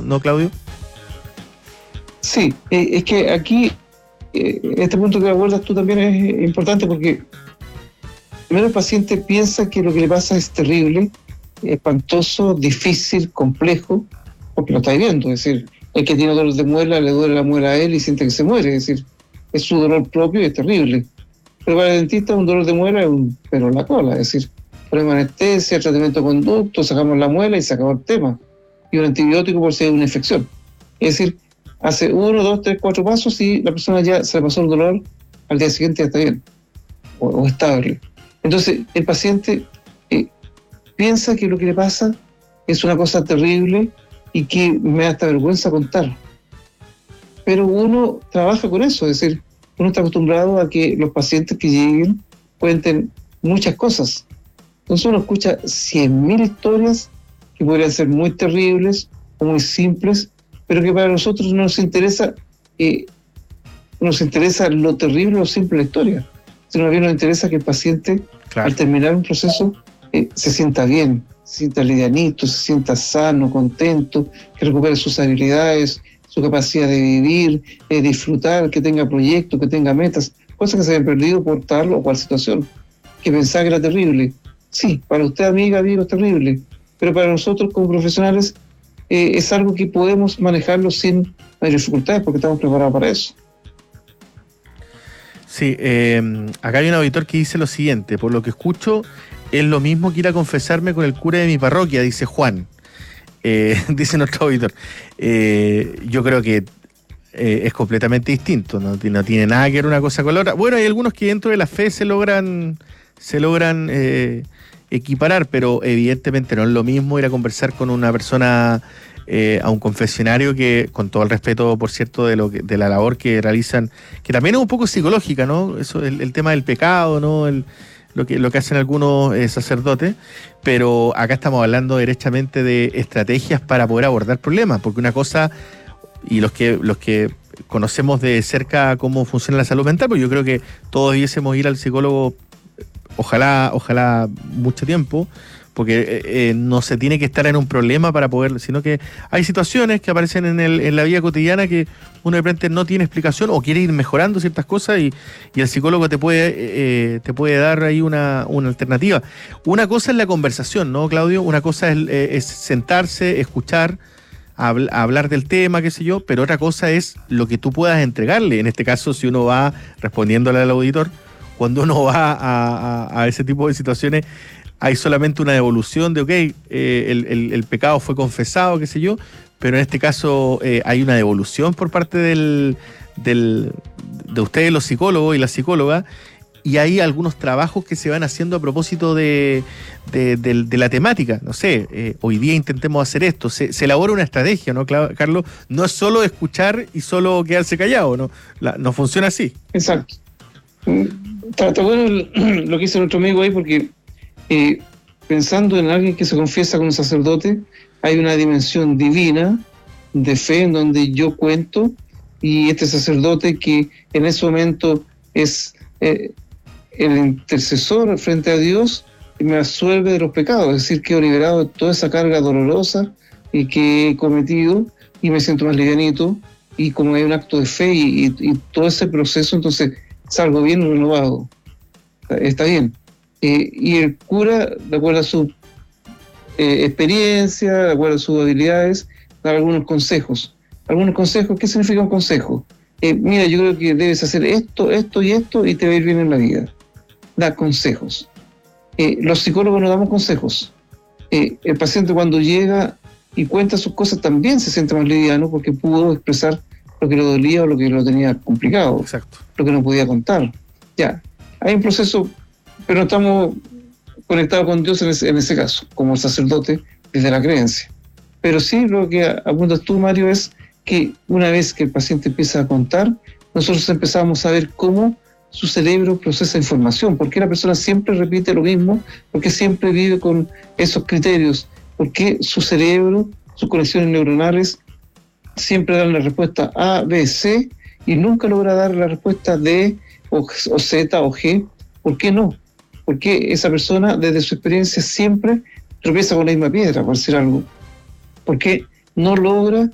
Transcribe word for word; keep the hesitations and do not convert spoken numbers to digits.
¿no, Claudio? Sí, eh, es que aquí, eh, este punto que abordas tú también es importante porque primero el paciente piensa que lo que le pasa es terrible, espantoso, difícil, complejo, porque lo está viviendo. Es decir, el que tiene dolor de muela, le duele la muela a él y siente que se muere. Es decir, es su dolor propio y es terrible. Pero para el dentista un dolor de muela es un pero en la cola. Es decir, ponemos anestesia, tratamiento de conducto, sacamos la muela y se acabó el tema. Y un antibiótico por si hay una infección. Es decir, hace uno, dos, tres, cuatro pasos y la persona ya se le pasó el dolor, al día siguiente ya está bien o, o estable. Entonces el paciente eh, piensa que lo que le pasa es una cosa terrible y que me da hasta vergüenza contar. Pero uno trabaja con eso, es decir, uno está acostumbrado a que los pacientes que lleguen cuenten muchas cosas. Entonces uno escucha cien mil historias que podrían ser muy terribles o muy simples, pero que para nosotros no nos interesa, eh, nos interesa lo terrible o lo simple de la historia, sino que nos interesa que el paciente, claro, al terminar un proceso, eh, se sienta bien, se sienta livianito, se sienta sano, contento, que recupere sus habilidades, su capacidad de vivir, eh, disfrutar, que tenga proyectos, que tenga metas, cosas que se habían perdido por tal o cual situación, que pensaba que era terrible. Sí, para usted, amiga, amigo, es terrible, pero para nosotros como profesionales eh, es algo que podemos manejarlo sin mayores dificultades porque estamos preparados para eso. Sí, eh, acá hay un auditor que dice lo siguiente: por lo que escucho, es lo mismo que ir a confesarme con el cura de mi parroquia, dice Juan. Eh, dice nuestro auditor. Eh, yo creo que eh, es completamente distinto, no, no tiene nada que ver una cosa con la otra. Bueno, hay algunos que dentro de la fe se logran, se logran eh, equiparar, pero evidentemente no es lo mismo ir a conversar con una persona eh, a un confesionario, que, con todo el respeto, por cierto, de lo que, de la labor que realizan, que también es un poco psicológica, ¿no? Eso, el, el tema del pecado, ¿no? El, lo que, lo que hacen algunos eh, sacerdotes, pero acá estamos hablando derechamente de estrategias para poder abordar problemas, porque una cosa, y los que, los que conocemos de cerca cómo funciona la salud mental, pues yo creo que todos debiésemos ir al psicólogo, ojalá, ojalá mucho tiempo, porque eh, no se tiene que estar en un problema para poder, sino que hay situaciones que aparecen en, el, en la vida cotidiana que uno de repente no tiene explicación o quiere ir mejorando ciertas cosas y, y el psicólogo te puede eh, te puede dar ahí una, una alternativa. Una cosa es la conversación, ¿no, Claudio? Una cosa es, eh, es sentarse, escuchar, habl- hablar del tema, qué sé yo, pero otra cosa es lo que tú puedas entregarle. En este caso, si uno va respondiéndole al auditor, cuando uno va a, a, a ese tipo de situaciones, hay solamente una devolución de, ok, eh, el, el, el pecado fue confesado, qué sé yo, pero en este caso eh, hay una devolución por parte del, del, de ustedes, los psicólogos y la psicóloga, y hay algunos trabajos que se van haciendo a propósito de, de, de, de la temática. No sé, eh, hoy día intentemos hacer esto, se, se elabora una estrategia, ¿no, Carlos? No es solo escuchar y solo quedarse callado, ¿no? La, no funciona así. Exacto. Está, está bueno lo que dice nuestro amigo ahí, porque Eh, pensando en alguien que se confiesa con un sacerdote, hay una dimensión divina de fe en donde yo cuento y este sacerdote, que en ese momento es eh, el intercesor frente a Dios, me absuelve de los pecados, es decir, que he liberado de toda esa carga dolorosa y que he cometido y me siento más livianito, y como hay un acto de fe y, y, y todo ese proceso, entonces salgo bien renovado. Está bien. Eh, y el cura, de acuerdo a su eh, experiencia, de acuerdo a sus habilidades, da algunos consejos. Algunos consejos, ¿qué significa un consejo? Eh, mira, yo creo que debes hacer esto, esto y esto y te va a ir bien en la vida. Da consejos. Eh, los psicólogos no damos consejos. Eh, el paciente, cuando llega y cuenta sus cosas, también se siente más liviano porque pudo expresar lo que le dolía o lo que lo tenía complicado. Exacto. Lo que no podía contar. Ya, hay un proceso, pero no estamos conectados con Dios en ese, en ese caso, como el sacerdote desde la creencia. Pero sí, lo que apuntas tú, Mario, es que una vez que el paciente empieza a contar, nosotros empezamos a ver cómo su cerebro procesa información, por qué la persona siempre repite lo mismo, por qué siempre vive con esos criterios, por qué su cerebro, sus conexiones neuronales siempre dan la respuesta A, B, C y nunca logra dar la respuesta D o, o Z o G. ¿Por qué no? Porque esa persona, desde su experiencia, siempre tropieza con la misma piedra, por decir algo. Porque no logra